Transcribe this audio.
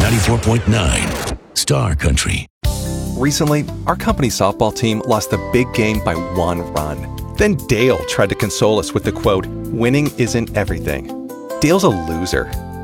94.9 Star Country. Recently, our company softball team lost the big game by 1 run. Then Dale tried to console us with the quote, "Winning isn't everything." Dale's a loser.